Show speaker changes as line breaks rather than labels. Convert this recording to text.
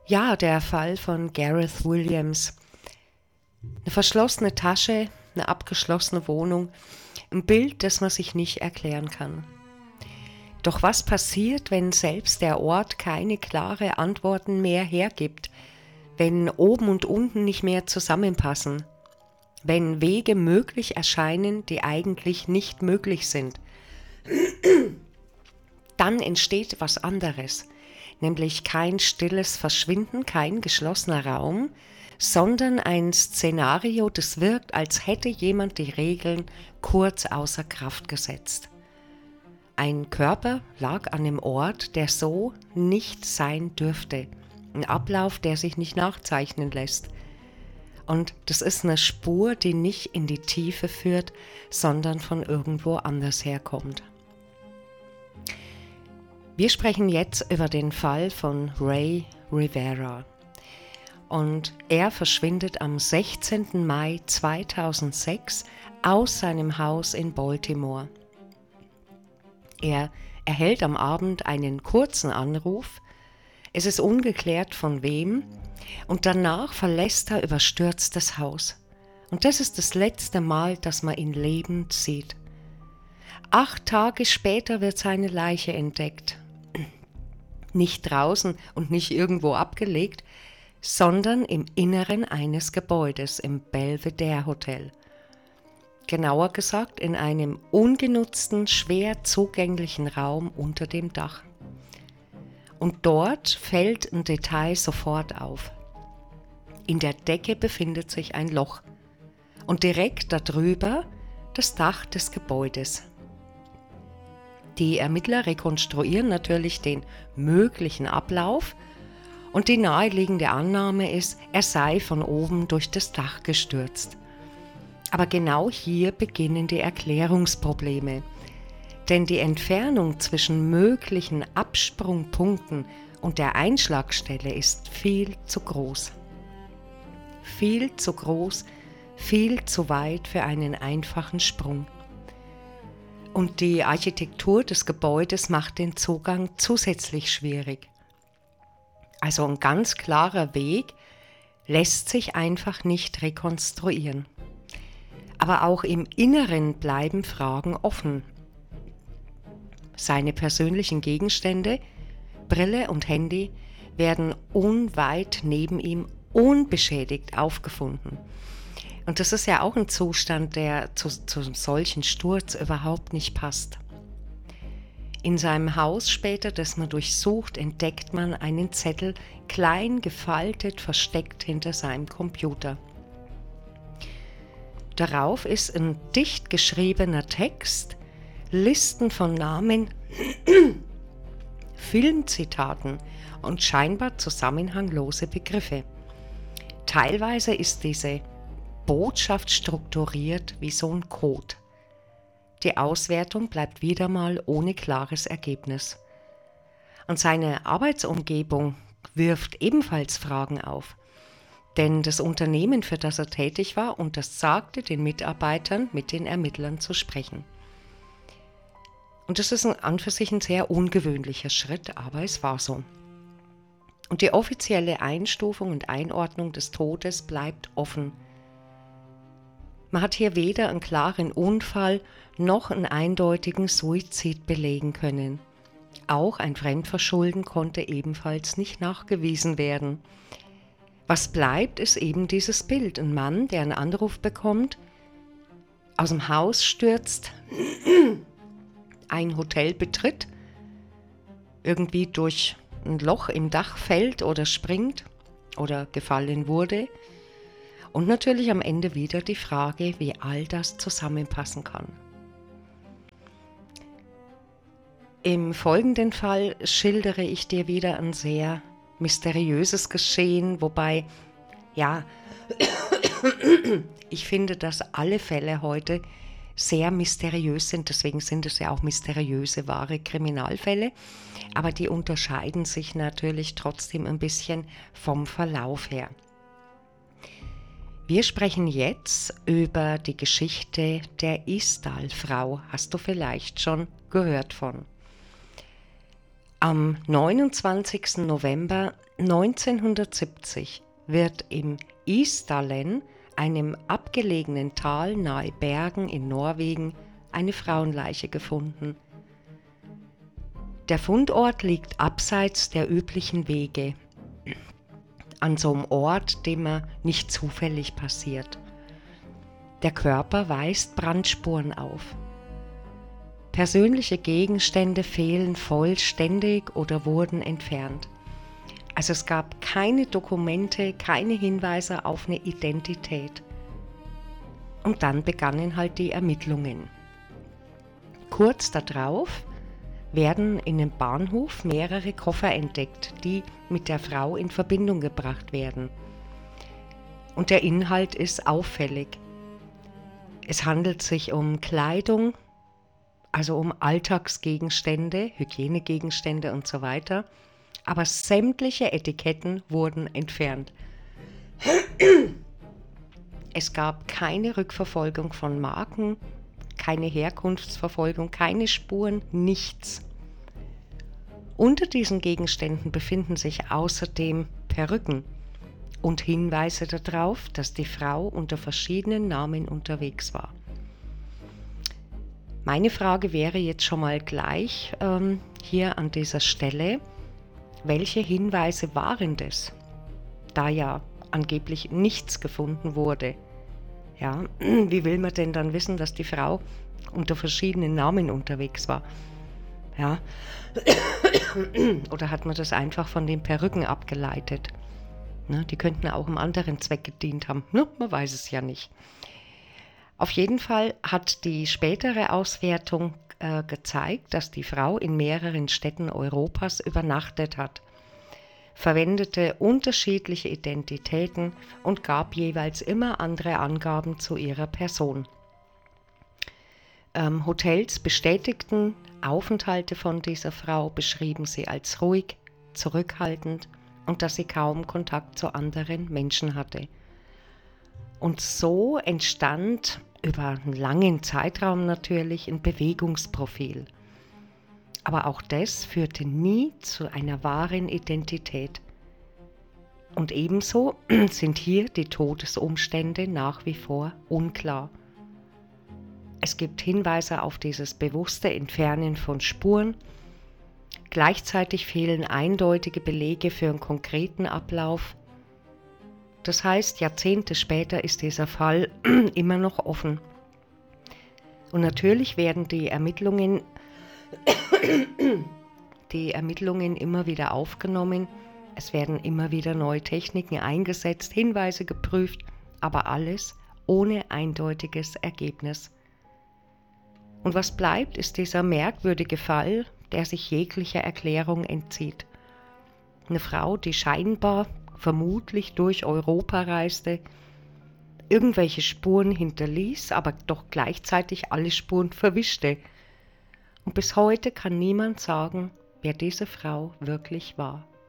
Ja, der Fall von Gareth Williams. Eine verschlossene Tasche, eine abgeschlossene Wohnung, ein Bild, das man sich nicht erklären kann. Doch was passiert, wenn selbst der Ort keine klare Antworten mehr hergibt, wenn oben und unten nicht mehr zusammenpassen, wenn Wege möglich erscheinen, die eigentlich nicht möglich sind? Dann entsteht was anderes, nämlich kein stilles Verschwinden, kein geschlossener Raum, sondern ein Szenario, das wirkt, als hätte jemand die Regeln kurz außer Kraft gesetzt. Ein Körper lag an einem Ort, der so nicht sein dürfte. Ein Ablauf, der sich nicht nachzeichnen lässt. Und das ist eine Spur, die nicht in die Tiefe führt, sondern von irgendwo anders herkommt. Wir sprechen jetzt über den Fall von Ray Rivera. Und er verschwindet am 16. Mai 2006 aus seinem Haus in Baltimore. Er erhält am Abend einen kurzen Anruf, es ist ungeklärt von wem, und danach verlässt er überstürzt das Haus. Und das ist das letzte Mal, dass man ihn lebend sieht. 8 Tage später wird seine Leiche entdeckt. Nicht draußen und nicht irgendwo abgelegt, sondern im Inneren eines Gebäudes im Belvedere Hotel. Genauer gesagt in einem ungenutzten, schwer zugänglichen Raum unter dem Dach. Und dort fällt ein Detail sofort auf. In der Decke befindet sich ein Loch und direkt darüber das Dach des Gebäudes. Die Ermittler rekonstruieren natürlich den möglichen Ablauf und die naheliegende Annahme ist, er sei von oben durch das Dach gestürzt. Aber genau hier beginnen die Erklärungsprobleme, denn die Entfernung zwischen möglichen Absprungpunkten und der Einschlagstelle ist viel zu groß. Viel zu groß, viel zu weit für einen einfachen Sprung. Und die Architektur des Gebäudes macht den Zugang zusätzlich schwierig. Also ein ganz klarer Weg lässt sich einfach nicht rekonstruieren. Aber auch im Inneren bleiben Fragen offen. Seine persönlichen Gegenstände, Brille und Handy, werden unweit neben ihm unbeschädigt aufgefunden. Und das ist ja auch ein Zustand, der zu solchen Sturz überhaupt nicht passt. In seinem Haus später, das man durchsucht, entdeckt man einen Zettel, klein gefaltet, versteckt hinter seinem Computer. Darauf ist ein dicht geschriebener Text, Listen von Namen, Filmzitaten und scheinbar zusammenhanglose Begriffe. Teilweise ist diese Botschaft strukturiert wie so ein Code. Die Auswertung bleibt wieder mal ohne klares Ergebnis. Und seine Arbeitsumgebung wirft ebenfalls Fragen auf. Denn das Unternehmen, für das er tätig war, untersagte den Mitarbeitern, mit den Ermittlern zu sprechen. Und das ist an für sich ein sehr ungewöhnlicher Schritt, aber es war so. Und die offizielle Einstufung und Einordnung des Todes bleibt offen. Man hat hier weder einen klaren Unfall noch einen eindeutigen Suizid belegen können. Auch ein Fremdverschulden konnte ebenfalls nicht nachgewiesen werden. Was bleibt, ist eben dieses Bild. Ein Mann, der einen Anruf bekommt, aus dem Haus stürzt, ein Hotel betritt, irgendwie durch ein Loch im Dach fällt oder springt oder gefallen wurde. Und natürlich am Ende wieder die Frage, wie all das zusammenpassen kann. Im folgenden Fall schildere ich dir wieder ein sehr mysteriöses Geschehen, wobei, ja, ich finde, dass alle Fälle heute sehr mysteriös sind, deswegen sind es ja auch mysteriöse, wahre Kriminalfälle, aber die unterscheiden sich natürlich trotzdem ein bisschen vom Verlauf her. Wir sprechen jetzt über die Geschichte der Isdal-Frau. Hast du vielleicht schon gehört von? Am 29. November 1970 wird im Isdalen, einem abgelegenen Tal nahe Bergen in Norwegen, eine Frauenleiche gefunden. Der Fundort liegt abseits der üblichen Wege, an so einem Ort, dem er nicht zufällig passiert. Der Körper weist Brandspuren auf. Persönliche Gegenstände fehlen vollständig oder wurden entfernt. Also es gab keine Dokumente, keine Hinweise auf eine Identität. Und dann begannen halt die Ermittlungen. Kurz darauf werden in einem Bahnhof mehrere Koffer entdeckt, die mit der Frau in Verbindung gebracht werden. Und der Inhalt ist auffällig. Es handelt sich um Kleidung, also um Alltagsgegenstände, Hygienegegenstände und so weiter, aber sämtliche Etiketten wurden entfernt. Es gab keine Rückverfolgung von Marken, keine Herkunftsverfolgung, keine Spuren, nichts. Unter diesen Gegenständen befinden sich außerdem Perücken und Hinweise darauf, dass die Frau unter verschiedenen Namen unterwegs war. Meine Frage wäre jetzt schon mal gleich hier an dieser Stelle, welche Hinweise waren das, da ja angeblich nichts gefunden wurde? Ja, wie will man denn dann wissen, dass die Frau unter verschiedenen Namen unterwegs war? Ja, oder hat man das einfach von den Perücken abgeleitet? Ne, die könnten auch einem anderen Zweck gedient haben. Ne, man weiß es ja nicht. Auf jeden Fall hat die spätere Auswertung gezeigt, dass die Frau in mehreren Städten Europas übernachtet hat, verwendete unterschiedliche Identitäten und gab jeweils immer andere Angaben zu ihrer Person. Hotels bestätigten Aufenthalte von dieser Frau, beschrieben sie als ruhig, zurückhaltend und dass sie kaum Kontakt zu anderen Menschen hatte. Und so entstand über einen langen Zeitraum natürlich ein Bewegungsprofil. Aber auch das führte nie zu einer wahren Identität. Und ebenso sind hier die Todesumstände nach wie vor unklar. Es gibt Hinweise auf dieses bewusste Entfernen von Spuren. Gleichzeitig fehlen eindeutige Belege für einen konkreten Ablauf. Das heißt, Jahrzehnte später ist dieser Fall immer noch offen. Und natürlich werden die Ermittlungen immer wieder aufgenommen. Es werden immer wieder neue Techniken eingesetzt, Hinweise geprüft, aber alles ohne eindeutiges Ergebnis. Und was bleibt, ist dieser merkwürdige Fall, der sich jeglicher Erklärung entzieht. Eine Frau, die scheinbar vermutlich durch Europa reiste, irgendwelche Spuren hinterließ, aber doch gleichzeitig alle Spuren verwischte. Und bis heute kann niemand sagen, wer diese Frau wirklich war.